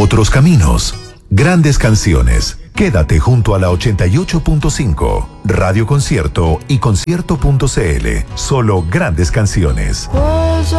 otros caminos, grandes canciones. Quédate junto a la 88.5, Radio Concierto y concierto.cl. Solo grandes canciones.